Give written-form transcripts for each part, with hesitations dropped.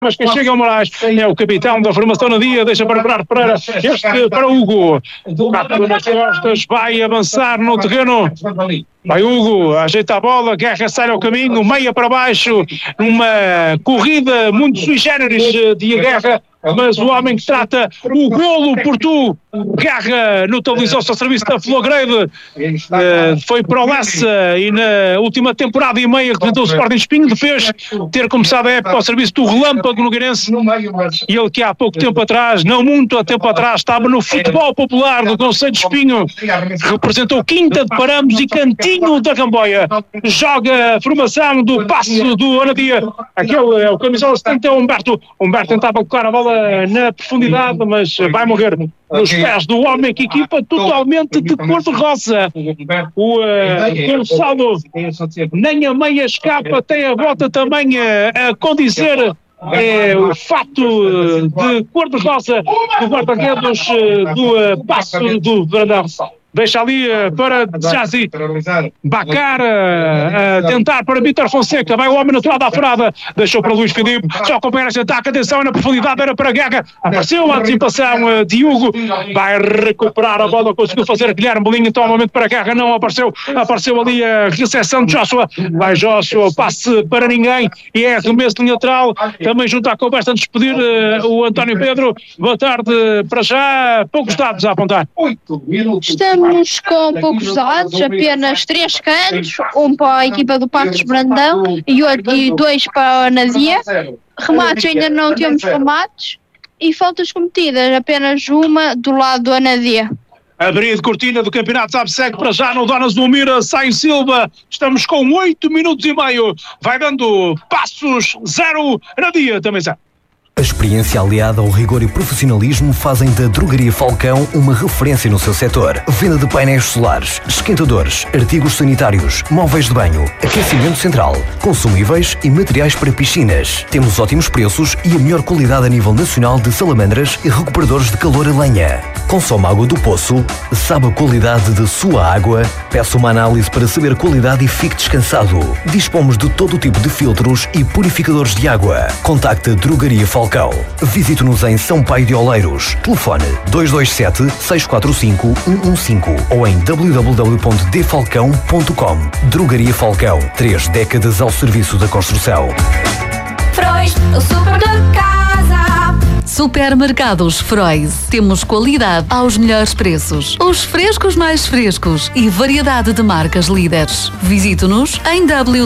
mas quem chega ao Moraes é o capitão da formação na dia, deixa para Bernardo Pereira, este para Hugo. Cápsula nas costas, vai avançar no terreno. Vai Hugo, ajeita a bola, Guerra sai ao caminho, meia para baixo, numa corrida muito sui generis de Guerra, mas o homem que trata o golo por tu, Guerra, notabilizou-se ao serviço da Flograde, foi para o Lessa e na última temporada e meia representou o Sporting Espinho, depois ter começado a época ao serviço do Relâmpago Nogueirense, e ele que há pouco tempo atrás, não muito tempo atrás, estava no futebol popular do Concelho de Espinho, representou Quinta de Paramos e Cantinho da Camboia, joga a formação do Passo do Anadia, aquele é o camisola 70, é o Humberto tentava colocar a bola na profundidade, mas vai morrer nos pés do homem que equipa totalmente de cor-de-rosa. O Gonçalo nem a meia escapa, tem a bota também a condizer. É o fato de cor-de-rosa do guarda-redes do Passo do Brandão. Deixa ali para Jazi Bacar a tentar para Vítor Fonseca, vai o homem natural da furada, deixou para Luís Filipe, já acompanha este ataque, atenção, na profundidade era para Guerra, apareceu a antecipação de Hugo, vai recuperar a bola, conseguiu fazer Guilherme Bolinho, então ao momento para Guerra não apareceu ali a recepção de Joshua, vai Joshua, passe para ninguém e é arremesso de linha lateral, também junto à conversa de despedir o António Pedro. Boa tarde para já, poucos dados a apontar. Estamos com poucos dados, apenas 3 cantos, um para a equipa do Passos Brandão e 2 para a Anadia. Remates ainda não temos remates e faltas cometidas, apenas uma do lado do Anadia. Abrir de cortina do campeonato segue para já no Donas do Mira, Sai Silva, estamos com 8 minutos e meio, vai dando Passos 0, Anadia também 0. A experiência aliada ao rigor e profissionalismo fazem da Drogaria Falcão uma referência no seu setor. Venda de painéis solares, esquentadores, artigos sanitários, móveis de banho, aquecimento central, consumíveis e materiais para piscinas. Temos ótimos preços e a melhor qualidade a nível nacional de salamandras e recuperadores de calor a lenha. Consome água do poço, sabe a qualidade da sua água, peça uma análise para saber a qualidade e fique descansado. Dispomos de todo o tipo de filtros e purificadores de água. Contacte a Drogaria Falcão. Visite-nos em São Paio de Oleiros. Telefone 227-645-115 ou em www.dfalcão.com. Drogaria Falcão. 3 décadas ao serviço da construção. Frois, o super da casa. Supermercados Frois. Temos qualidade aos melhores preços. Os frescos mais frescos e variedade de marcas líderes. Visite-nos em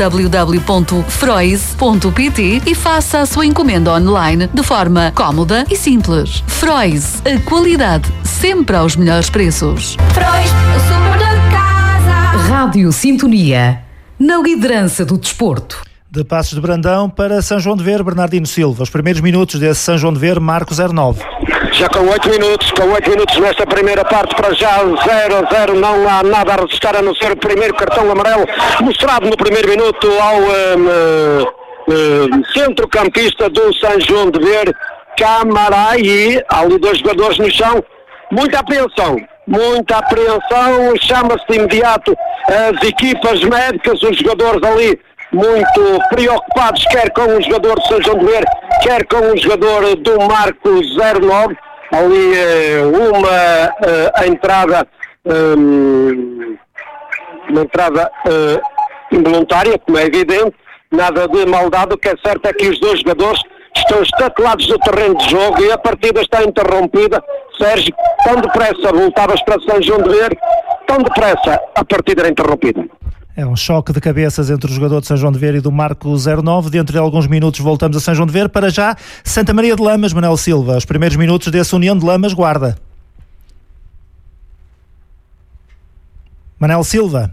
www.frois.pt e faça a sua encomenda online de forma cómoda e simples. Frois, a qualidade sempre aos melhores preços. Frois, o super da casa. Rádio Sintonia, na liderança do desporto. De Passos de Brandão para São João de Ver, Bernardino Silva. Os primeiros minutos desse São João de Ver, Marco 09. Já com 8 minutos nesta primeira parte, para já 0-0, não há nada a resistir a não ser o primeiro cartão amarelo mostrado no primeiro minuto ao centrocampista do São João de Ver, Camara, e há ali 2 jogadores no chão. Muita apreensão, chama-se de imediato as equipas médicas, os jogadores ali muito preocupados, quer com o jogador de São João de Ver, quer com o jogador do Marco 09, ali uma entrada involuntária, como é evidente, nada de maldade. O que é certo é que os 2 jogadores estão estatelados do terreno de jogo e a partida está interrompida. Sérgio, tão depressa voltavas para São João de Ver, tão depressa a partida era interrompida. É um choque de cabeças entre o jogador de São João de Ver e do Marco 09. Dentro de alguns minutos voltamos a São João de Ver. Para já, Santa Maria de Lamas, Manuel Silva. Os primeiros minutos desse União de Lamas, Guarda. Manuel Silva.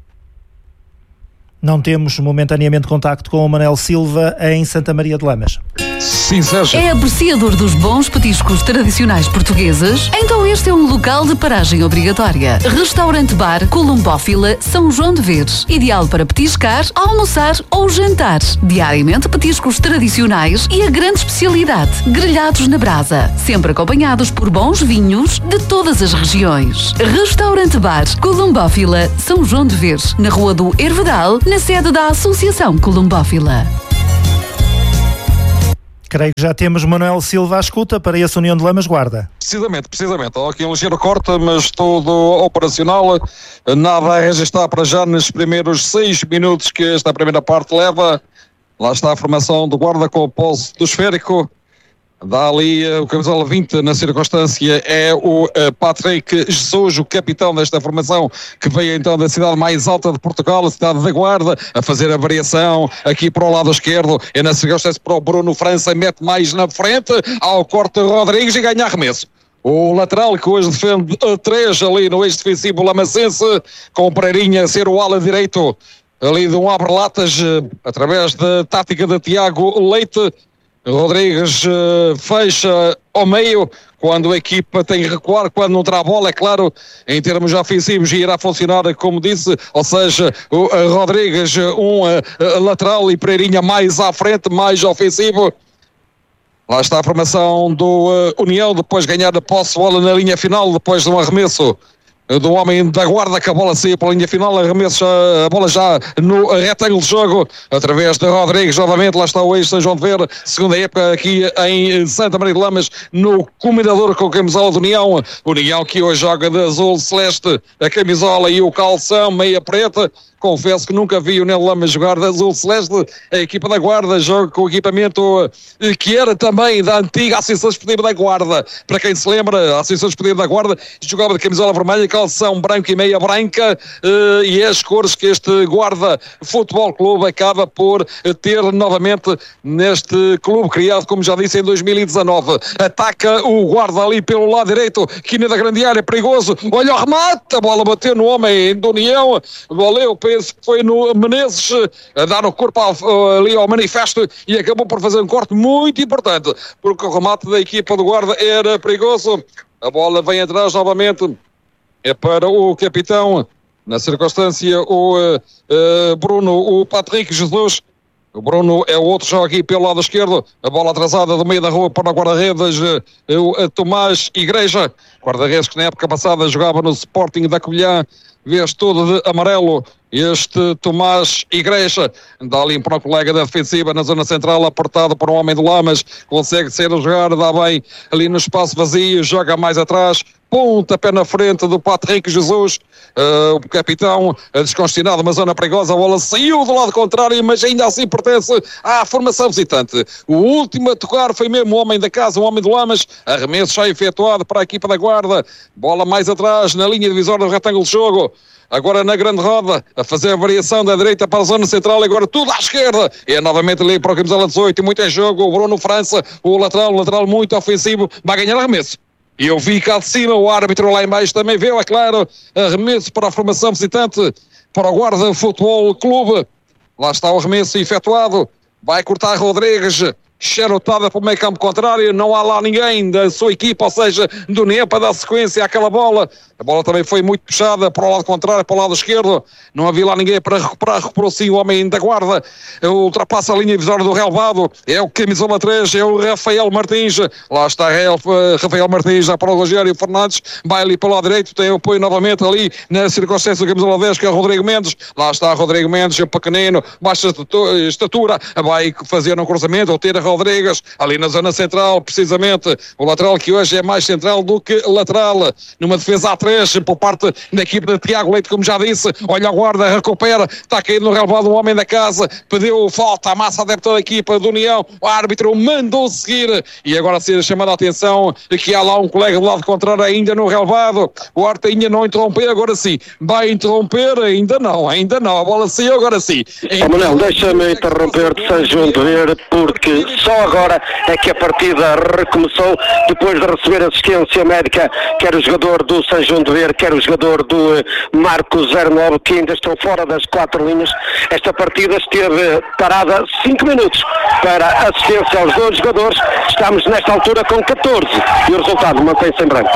Não temos momentaneamente contacto com o Manuel Silva em Santa Maria de Lamas. Sim, Sérgio. É apreciador dos bons petiscos tradicionais portugueses? Então este é um local de paragem obrigatória. Restaurante Bar Columbófila São João de Ver. Ideal para petiscar, almoçar ou jantar. Diariamente petiscos tradicionais e a grande especialidade, grelhados na brasa. Sempre acompanhados por bons vinhos de todas as regiões. Restaurante Bar Columbófila São João de Ver. Na Rua do Hervedal, na sede da Associação Columbófila. Creio que já temos Manuel Silva à escuta para esse União de Lamas Guarda. Precisamente. Há aqui um ligeiro corte, mas tudo operacional. Nada a registrar para já nos primeiros 6 minutos que esta primeira parte leva. Lá está a formação do Guarda com o posse do esférico. Dá ali o camisola 20 na circunstância, é o Patrick Jesus, o capitão desta formação, que veio então da cidade mais alta de Portugal, a cidade da Guarda, a fazer a variação aqui para o lado esquerdo, é na circunstância para o Bruno França, mete mais na frente, ao corte Rodrigues e ganha arremesso. O lateral que hoje defende a 3 ali no eixo defensivo lamacense, com o Pereirinha a ser o ala direito ali de um abre-latas, através da tática de Tiago Leite. Rodrigues fecha ao meio, quando a equipa tem que recuar, quando não terá a bola, é claro, em termos ofensivos irá funcionar como disse, ou seja, o Rodrigues lateral e Pereirinha mais à frente, mais ofensivo. Lá está a formação do União, depois ganhar a posse de bola na linha final, depois de um arremesso do homem da Guarda, que a bola saiu para a linha final, arremesso a bola já no retângulo de jogo, através de Rodrigues, novamente, lá está o eixo São João de Ver, segunda época aqui em Santa Maria de Lamas, no comendador com a camisola do União, que hoje joga de azul celeste, a camisola e o calção, meia preta. Confesso que nunca vi o Nel Lamas jogar de azul celeste. A equipa da Guarda joga com o equipamento que era também da antiga Associação Esportiva da Guarda. Para quem se lembra, a Associação Esportiva da Guarda jogava de camisola vermelha, calção branco e meia branca, e é as cores que este Guarda Futebol Clube acaba por ter novamente neste clube criado, como já disse, em 2019. Ataca o Guarda ali pelo lado direito, quina da grande área, perigoso. Olha o remate, a bola bateu no homem do União, valeu, penso que foi no Menezes, a dar o corpo ali ao manifesto, e acabou por fazer um corte muito importante, porque o remate da equipa do Guarda era perigoso. A bola vem atrás novamente, é para o capitão, na circunstância o Bruno, o Patrick Jesus. O Bruno é o outro, joga aqui pelo lado esquerdo, a bola atrasada do meio da rua para o guarda-redes, o Tomás Igreja, guarda-redes que na época passada jogava no Sporting da Covilhã, vês todo de amarelo. Este Tomás Igreja dá ali para o colega da defensiva na zona central, apertado por um homem de Lamas, consegue ser a jogar, dá bem ali no espaço vazio, joga mais atrás, ponta pé na frente do Patrick Jesus, o capitão descongestionado, uma zona perigosa, a bola saiu do lado contrário, mas ainda assim pertence à formação visitante. O último a tocar foi mesmo o homem da casa, o homem de Lamas, arremesso já efetuado para a equipa da Guarda, bola mais atrás na linha divisória do retângulo de jogo. Agora na grande roda, a fazer a variação da direita para a zona central, agora tudo à esquerda. É novamente ali para o camisola 18, muito em jogo, o Bruno França, o lateral muito ofensivo, vai ganhar arremesso. E eu vi cá de cima, o árbitro lá em baixo também viu, é claro, arremesso para a formação visitante, para o Guarda Futebol Clube. Lá está o arremesso efetuado, vai cortar Rodrigues, charutada para o meio campo contrário, não há lá ninguém da sua equipa, ou seja, do União, para dar sequência àquela bola. A bola também foi muito puxada para o lado contrário, para o lado esquerdo, não havia lá ninguém para recuperar, recuperou sim o homem da Guarda, ultrapassa a linha divisória do relevado, é o camisola 3, é o Rafael Martins, lá está Rafael Martins, já para o Rogério Fernandes, vai ali para o lado direito, tem apoio novamente ali na circunstância do camisola 10, que é o Rodrigo Mendes, lá está Rodrigo Mendes, o pequenino, baixa estatura, vai fazer um cruzamento, ou ter a Rodrigues, ali na zona central, precisamente, o lateral que hoje é mais central do que lateral, numa defesa A3, por parte da equipe de Tiago Leite, como já disse, olha a Guarda, recupera, está caído no relevado o homem da casa, pediu falta, a massa adepta da equipa do União, o árbitro mandou seguir, e agora ser chamada a atenção, que há lá um colega do lado contrário ainda no relevado, o Horta ainda não interrompeu, agora sim, vai interromper, ainda não, a bola saiu, agora sim. Manuel, deixa-me interromper de São João de Ver, porque só agora é que a partida recomeçou, depois de receber assistência médica, quer o jogador do São João de Ver, quer o jogador do Marco 09, que ainda estão fora das 4 linhas. Esta partida esteve parada 5 minutos para assistência aos 2 jogadores. Estamos nesta altura com 14 e o resultado mantém-se em branco.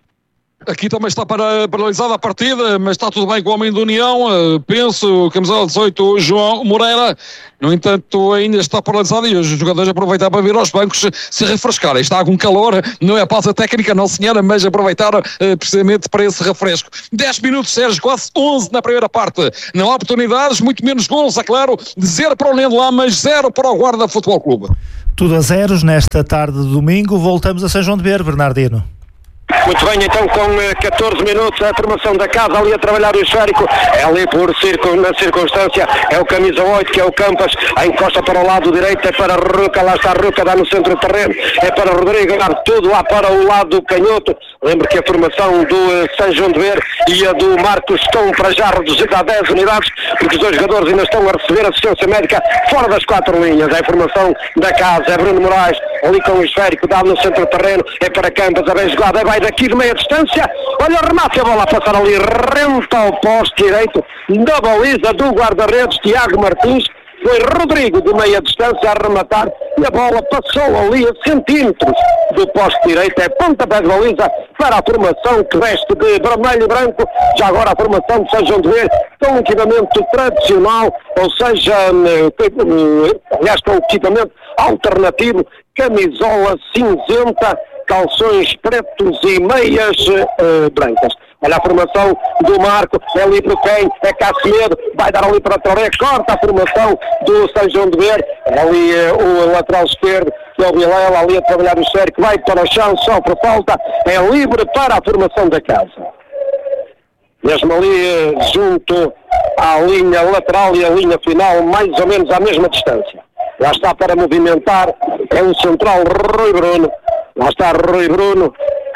Aqui também está paralisada a partida, mas está tudo bem com o homem da União, penso, camisola 18, João Moreira, no entanto ainda está paralisado e os jogadores aproveitar para vir aos bancos se refrescarem. Está algum calor, não é pausa técnica, não senhora, mas aproveitaram precisamente para esse refresco. 10 minutos, Sérgio, quase 11 na primeira parte, não há oportunidades, muito menos golos, é claro, 0 para o União de Lamas, 0 para o Guarda Futebol Clube. Tudo a zeros nesta tarde de domingo. Voltamos a São João de Ver, Bernardino. Muito bem, então com 14 minutos a formação da casa ali a trabalhar o esférico, é ali na circunstância, é o camisa 8 que é o Campas, a encosta para o lado direito, é para Ruca, lá está Ruca, dá no centro do terreno, é para Rodrigo, dá tudo lá para o lado do canhoto. Lembro que a formação do São João de Ver e a do Marcos estão para já reduzida a 10 unidades, porque os dois jogadores ainda estão a receber assistência médica fora das 4 linhas. É a formação da casa, é Bruno Moraes, ali com o esférico, dá no centro do terreno, é para Campas, a bem jogada, vai daqui de meia distância, olha, remate a bola a passar ali, renta ao poste direito da baliza do guarda-redes Tiago Martins. Foi Rodrigo de meia distância a rematar e a bola passou ali a centímetros do poste direito. É pontapé de baliza para a formação que veste de vermelho e branco. Já agora a formação de São João de Ver com um equipamento tradicional, ou seja, aliás com um equipamento alternativo, camisola cinzenta, calções pretos e meias brancas. Olha a formação do Marco, é ali para quem? É Cassimedo, vai dar ali para Toré, corta a formação do São João de Ver, ali o lateral esquerdo, que é o Vilela, ali a trabalhar o cerco, vai para o chão, sofre falta, é livre para a formação da casa. Mesmo ali junto à linha lateral e à linha final, mais ou menos à mesma distância. Lá está para movimentar, é o central Rui Bruno, lá está Rui Bruno.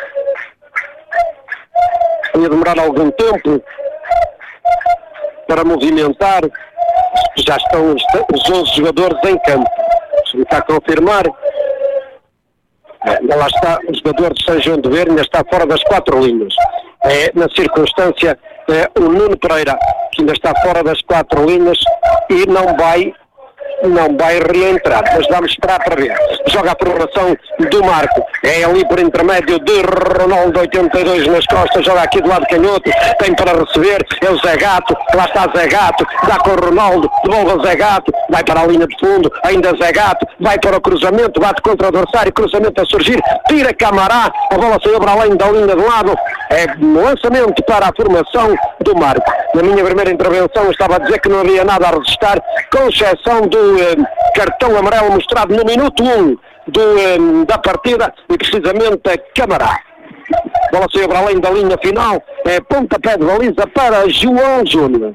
Ia demorar algum tempo para movimentar, já estão os 11 jogadores em campo. Se me está a confirmar, lá está o jogador de São João de Ver, ainda está fora das 4 linhas. Na circunstância, o Nuno Pereira, que ainda está fora das 4 linhas e não vai reentrar, mas vamos esperar para ver. Joga a formação do Marco, é ali por intermédio de Ronaldo, 82 nas costas, joga aqui do lado canhoto, tem para receber, é o Zé Gato, lá está Zé Gato, dá com o Ronaldo, devolve o Zé Gato, vai para a linha de fundo, ainda Zé Gato, vai para o cruzamento, bate contra o adversário, cruzamento a surgir, tira Camará, a bola saiu para além da linha de lado, é lançamento para a formação do Marco. Na minha primeira intervenção eu estava a dizer que não havia nada a registrar, com exceção do cartão amarelo mostrado no minuto 1 da partida e precisamente a Camará. A bola saiu para além da linha final, é pontapé de baliza para João Júnior.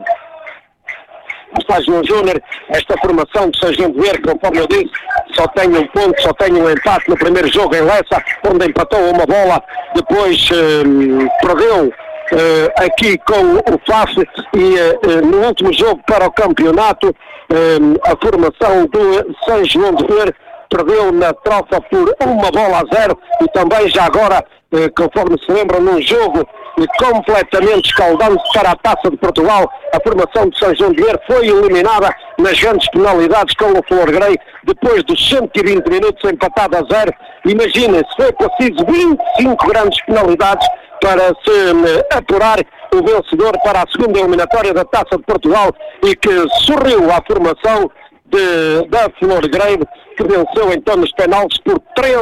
Está João Júnior, esta formação de São João de Ver, conforme eu disse, só tem um ponto, só tem um empate no primeiro jogo em Lessa, onde empatou uma bola, depois perdeu aqui com o FAF e no último jogo para o campeonato a formação do São João de Ver perdeu na troca por 1-0 e também já agora, conforme se lembra, num jogo completamente escaldante para a Taça de Portugal, a formação de São João de Ver foi eliminada nas grandes penalidades com o Flor Grey, depois dos 120 minutos empatado a 0. Imaginem-se, foi preciso 25 grandes penalidades para se apurar o vencedor para a segunda eliminatória da Taça de Portugal e que sorriu à formação da Flor Grey, que venceu então nos penaltis por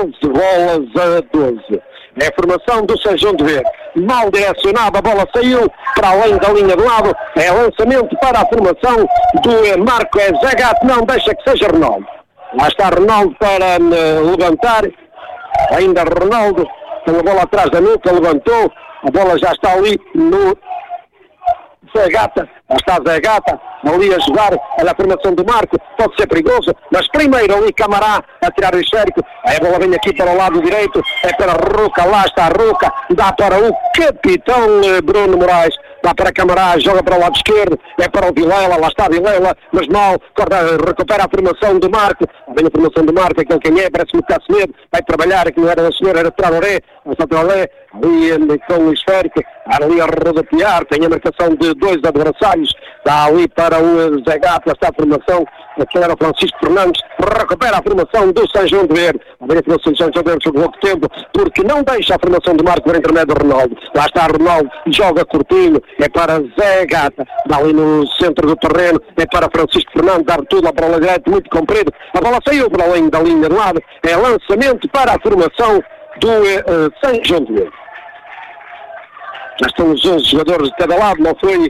13-12. É a formação do São João de Ver. Mal direcionada, a bola saiu para além da linha de lado. É lançamento para a formação do Marco. É Zé Gato, não deixa que seja Ronaldo. Lá está Ronaldo para levantar. Ainda Ronaldo, com a bola atrás da nuca, levantou. A bola já está ali no Zé Gata. Lá está Zé Gata ali a jogar. Olha a formação do Marco, pode ser perigoso, mas primeiro ali Camará a tirar o esférico. A bola vem aqui para o lado direito, é para Ruca, lá está Ruca, dá para o capitão Bruno Moraes, dá para Camará, joga para o lado esquerdo, é para o Vilela, lá está Vilela, mas mal, recupera a formação do Marco. Vem a formação do Marco, aquele quem é, parece-me Cassimedo, vai trabalhar, aqui não era da senhora, era Traoré, ali com o esférico, ali a rodopiar, tem a marcação de 2 adversários, dá ali para o Zé Gato, está a formação, aquele era o Francisco Fernandes, recupera a formação do São João de Ver, a formação do São João de Ver sobre pouco tempo, porque não deixa a formação do Marco por intermédio do Ronaldo, lá está Ronaldo, joga curtinho, é para Zé Gata, dá ali no centro do terreno, é para Francisco Fernandes, dar tudo lá para o lado direito, muito comprido, a bola saiu para além da linha de lado, é lançamento para a formação do São João de Ver. Já estão os 11 jogadores de cada lado, não foi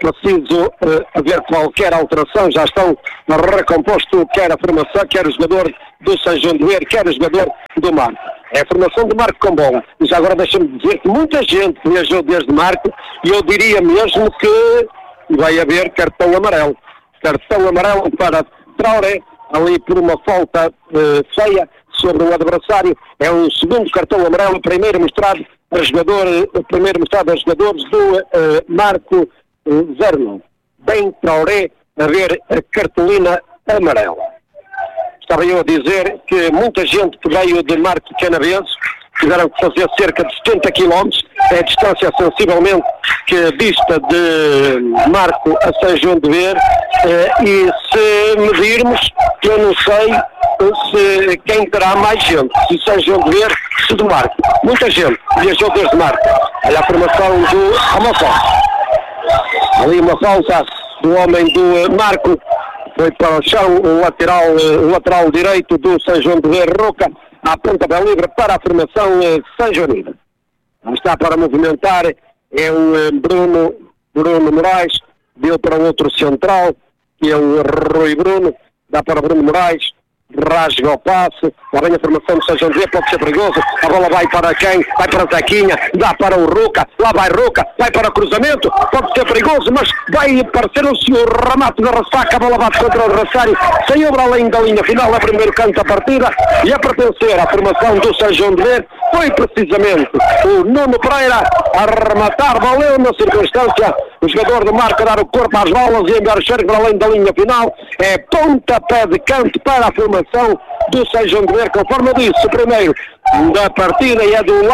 preciso haver qualquer alteração, já estão recomposto quer a formação, quer o jogador do São João de Ver, quer o jogador do Marco. É a formação de Marco com bola. E já agora deixa-me dizer que muita gente viajou desde Marco e eu diria mesmo que vai haver cartão amarelo. Cartão amarelo para Traoré, ali por uma falta feia sobre o adversário. É o segundo cartão amarelo, primeiro mostrado a jogadores do Marco 09. Bem Traoré a ver a cartolina amarela. Estava eu a dizer que muita gente que veio de Marco Canaveses tiveram que fazer cerca de 70 km, é a distância sensivelmente que dista de Marco a São João de Ver, e se medirmos, eu não sei se quem terá mais gente, se São João de Ver, se do Marco. Muita gente viajou desde Marco. Olha a formação do Amafalta. Ali uma falta do homem do Marco, foi para o chão, o lateral direito do São João de Ver, Roca, à ponta da livre para a formação São Joanina. Está para movimentar, é o Bruno Moraes, deu para o outro central, que é o Rui Bruno, dá para Bruno Moraes, rasga o passe, lá vem a formação de São João de Ver, pode ser perigoso, a bola vai para quem? Vai para Zequinha, dá para o Roca, lá vai Roca, vai para o cruzamento, pode ser perigoso, mas vai parecer o remate da ressaca, a bola bate contra o adversário, saiu para além da linha final, é o primeiro canto da partida, e a pertencer à formação do São João de Ver, foi precisamente o Nuno Pereira a rematar, valeu na circunstância, o jogador do Marco a dar o corpo às bolas e enviar o cheiro para além da linha final, é pontapé de canto para a formação do São João de Ver, conforme eu disse, o primeiro da partida e é do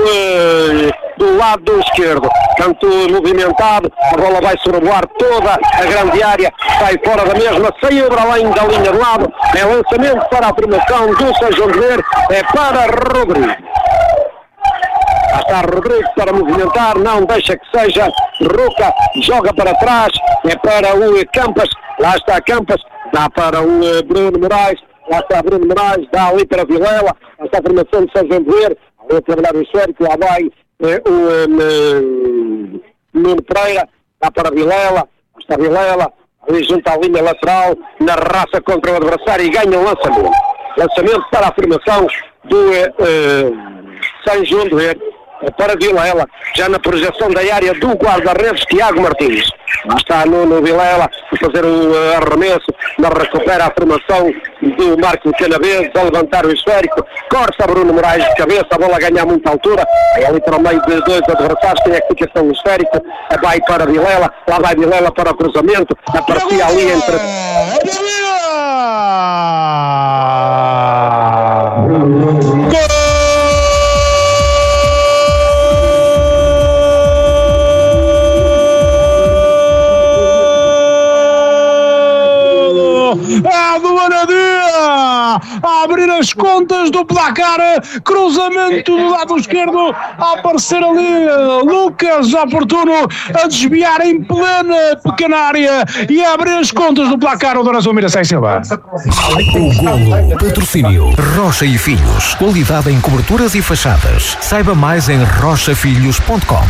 lado esquerdo, canto movimentado, a bola vai sobrevoar toda a grande área, sai fora da mesma, saiu para além da linha de lado, é lançamento para a formação do São João de Ver, é para Rodrigo. Lá está Rodrigo para movimentar, não deixa que seja Roca, joga para trás, é para o Campas, lá está Campas, dá para o Bruno Moraes, lá está Bruno Moraes, dá ali para Vilela, lá está a formação de São João de Ver, ali a trabalhar o esférico, lá vai o Nuno Pereira, dá para Vilela, lá está Vilela, ali junto à linha lateral, na raça contra o adversário e ganha o lançamento. Lançamento para a formação do São João de Ver, para Vilela, já na projeção da área do guarda-redes Tiago Martins. Lá está Nuno Vilela a fazer o arremesso, mas recupera a formação do Marco Canaveses, a levantar o esférico, corta Bruno Moraes de cabeça, a bola a ganhar muita altura, é ali para o meio de dois adversários, tem a fixação do esférico, vai para Vilela, lá vai Vilela para o cruzamento, a partida ali entre... do Anadia a abrir as contas do placar, cruzamento do lado esquerdo, a aparecer ali Lucas oportuno a desviar em plena pequena área e a abrir as contas do placar o Dona Zulmira Sai Silva. O golo, patrocínio Rocha e Filhos, qualidade em coberturas e fachadas. Saiba mais em rochafilhos.com.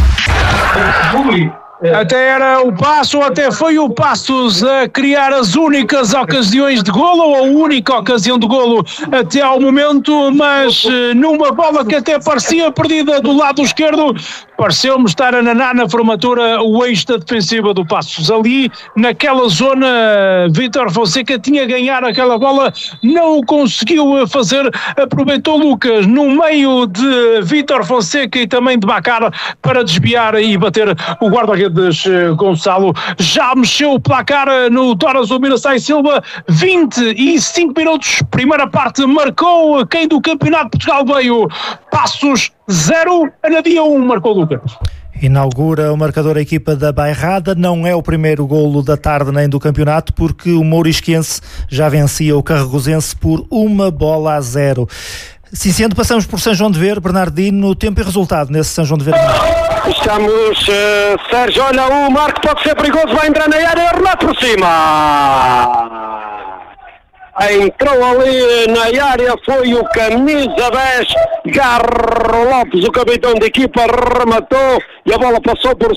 Até era o Passo, até foi o Passos a criar as únicas ocasiões de golo, ou a única ocasião de golo até ao momento, mas numa bola que até parecia perdida do lado esquerdo, pareceu-me estar a nanar na formatura o eixo da defensiva do Passos. Ali, naquela zona, Vítor Fonseca tinha ganhar aquela bola, não o conseguiu fazer, aproveitou Lucas no meio de Vítor Fonseca e também de Bacar para desviar e bater o guarda-redes Gonçalo. Já mexeu o placar no Dona Zulmira Sai Silva, 25 minutos, primeira parte, marcou quem do Campeonato de Portugal veio, Passos 0, Anadia 1, marcou Lucas. Inaugura o marcador a equipa da Bairrada, não é o primeiro golo da tarde nem do campeonato, porque o Mourisquense já vencia o Carregosense por 1-0. Sim, sendo, passamos por São João de Ver, Bernardino, tempo e resultado nesse São João de Ver. Estamos, Sérgio, olha, o Marco pode ser perigoso, vai entrar na área, remate por cima. Entrou ali na área, foi o camisa 10, Garro Lopes, o capitão da equipa, rematou e a bola passou por